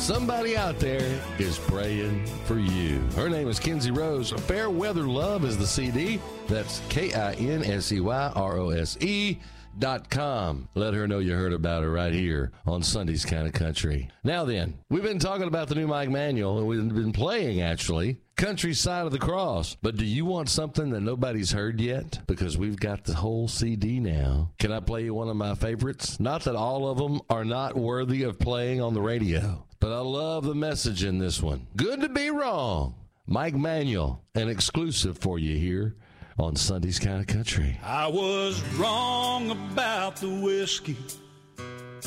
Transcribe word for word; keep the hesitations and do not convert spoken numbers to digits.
somebody out there is praying for you. Her name is Kinsey Rose. Fair Weather Love is the C D. That's K I N S E Y R O S E dot com. Let her know you heard about her right here on Sunday's Kind of Country. Now then, we've been talking about the new Mike Manuel, and we've been playing, actually, Country Side of the Cross. But do you want something that nobody's heard yet? Because we've got the whole C D now. Can I play you one of my favorites? Not that all of them are not worthy of playing on the radio, but I love the message in this one. Good to be wrong. Mike Manuel, an exclusive for you here on Sunday's Kind of Country. I was wrong about the whiskey.